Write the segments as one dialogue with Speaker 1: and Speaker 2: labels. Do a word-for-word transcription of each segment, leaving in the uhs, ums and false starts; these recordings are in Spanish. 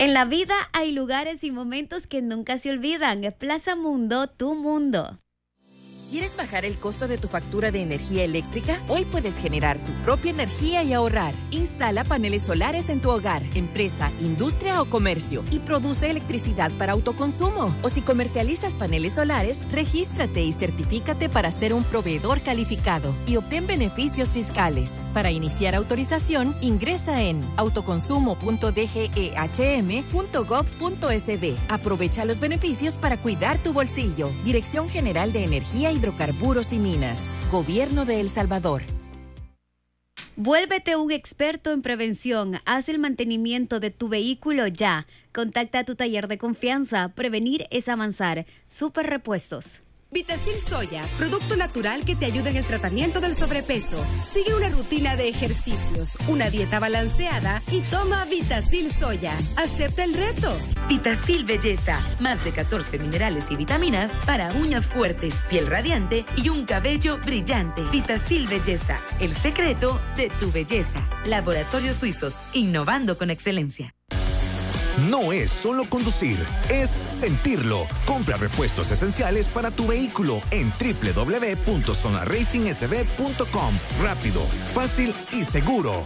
Speaker 1: En la vida hay lugares y momentos que nunca se olvidan. Plaza Mundo, tu mundo.
Speaker 2: ¿Quieres bajar el costo de tu factura de energía eléctrica? Hoy puedes generar tu propia energía y ahorrar. Instala paneles solares en tu hogar, empresa, industria o comercio y produce electricidad para autoconsumo. O si comercializas paneles solares, regístrate y certifícate para ser un proveedor calificado y obtén beneficios fiscales. Para iniciar autorización, ingresa en autoconsumo punto d g e h m punto gov punto s b. Aprovecha los beneficios para cuidar tu bolsillo. Dirección General de Energía y Hidrocarburos y Minas. Gobierno de El Salvador.
Speaker 1: Vuélvete un experto en prevención. Haz el mantenimiento de tu vehículo ya. Contacta a tu taller de confianza. Prevenir es avanzar. Super Repuestos.
Speaker 3: Vitacil Soya, producto natural que te ayuda en el tratamiento del sobrepeso. Sigue una rutina de ejercicios, una dieta balanceada y toma Vitacil Soya. Acepta el reto.
Speaker 4: Vitacil Belleza, más de catorce minerales y vitaminas para uñas fuertes, piel radiante y un cabello brillante. Vitacil Belleza, el secreto de tu belleza. Laboratorios Suizos, innovando con excelencia.
Speaker 5: No es solo conducir, es sentirlo. Compra repuestos esenciales para tu vehículo en doble u doble u doble u punto zona racing s b punto com. Rápido, fácil y seguro.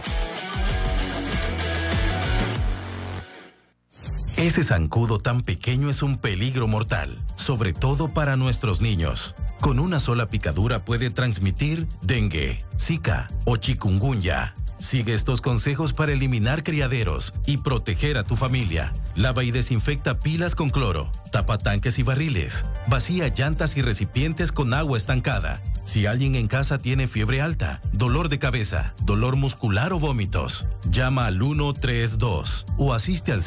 Speaker 6: Ese zancudo tan pequeño es un peligro mortal, sobre todo para nuestros niños. Con una sola picadura puede transmitir dengue, zika o chikungunya. Sigue estos consejos para eliminar criaderos y proteger a tu familia. Lava y desinfecta pilas con cloro. Tapa tanques y barriles. Vacía llantas y recipientes con agua estancada. Si alguien en casa tiene fiebre alta, dolor de cabeza, dolor muscular o vómitos, llama al uno tres dos o asiste al